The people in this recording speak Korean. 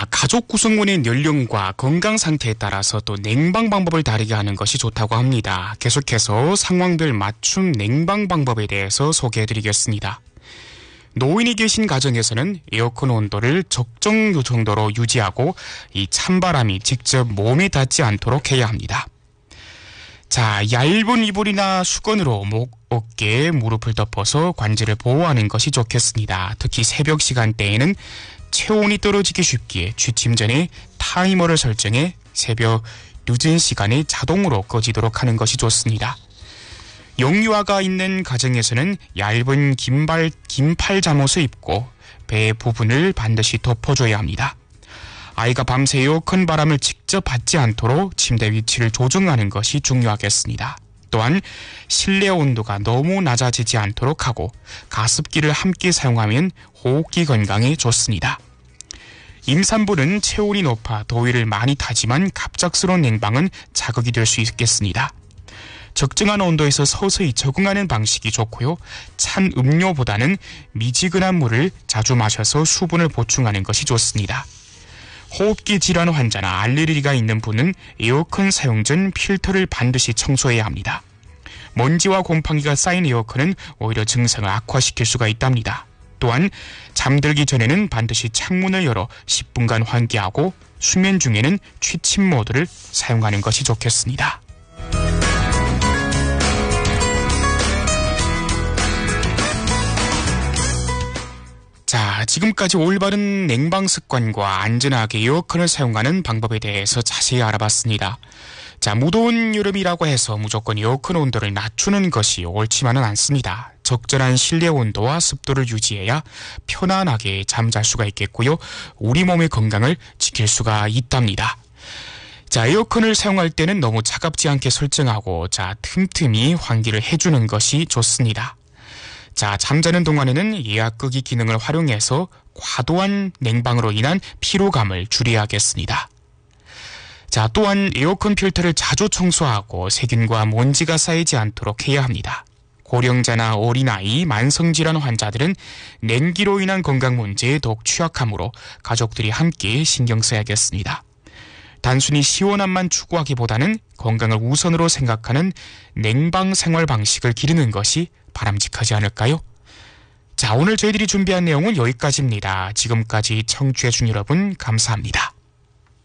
자, 가족 구성원의 연령과 건강 상태에 따라서 또 냉방 방법을 다르게 하는 것이 좋다고 합니다. 계속해서 상황별 맞춤 냉방 방법에 대해서 소개해드리겠습니다. 노인이 계신 가정에서는 에어컨 온도를 적정 정도로 유지하고 이 찬바람이 직접 몸에 닿지 않도록 해야 합니다. 자, 얇은 이불이나 수건으로 목, 어깨, 무릎을 덮어서 관절을 보호하는 것이 좋겠습니다. 특히 새벽 시간대에는 체온이 떨어지기 쉽기에 취침 전에 타이머를 설정해 새벽 늦은 시간에 자동으로 꺼지도록 하는 것이 좋습니다. 영유아가 있는 가정에서는 얇은 긴팔 잠옷을 입고 배 부분을 반드시 덮어줘야 합니다. 아이가 밤새 에어컨 바람을 직접 받지 않도록 침대 위치를 조정하는 것이 중요하겠습니다. 또한 실내 온도가 너무 낮아지지 않도록 하고 가습기를 함께 사용하면 호흡기 건강에 좋습니다. 임산부는 체온이 높아 더위를 많이 타지만 갑작스러운 냉방은 자극이 될 수 있겠습니다. 적정한 온도에서 서서히 적응하는 방식이 좋고요. 찬 음료보다는 미지근한 물을 자주 마셔서 수분을 보충하는 것이 좋습니다. 호흡기 질환 환자나 알레르기가 있는 분은 에어컨 사용 전 필터를 반드시 청소해야 합니다. 먼지와 곰팡이가 쌓인 에어컨은 오히려 증상을 악화시킬 수가 있답니다. 또한 잠들기 전에는 반드시 창문을 열어 10분간 환기하고 수면 중에는 취침 모드를 사용하는 것이 좋겠습니다. 자, 지금까지 올바른 냉방 습관과 안전하게 에어컨을 사용하는 방법에 대해서 자세히 알아봤습니다. 자, 무더운 여름이라고 해서 무조건 에어컨 온도를 낮추는 것이 옳지만은 않습니다. 적절한 실내 온도와 습도를 유지해야 편안하게 잠잘 수가 있겠고요. 우리 몸의 건강을 지킬 수가 있답니다. 자, 에어컨을 사용할 때는 너무 차갑지 않게 설정하고 틈틈이 환기를 해주는 것이 좋습니다. 자, 잠자는 동안에는 예약 끄기 기능을 활용해서 과도한 냉방으로 인한 피로감을 줄여야겠습니다. 자, 또한 에어컨 필터를 자주 청소하고 세균과 먼지가 쌓이지 않도록 해야 합니다. 고령자나 어린아이, 만성질환 환자들은 냉기로 인한 건강 문제에 더욱 취약하므로 가족들이 함께 신경 써야겠습니다. 단순히 시원함만 추구하기보다는 건강을 우선으로 생각하는 냉방 생활 방식을 기르는 것이 바람직하지 않을까요? 자, 오늘 저희들이 준비한 내용은 여기까지입니다. 지금까지 청취해준 여러분 감사합니다.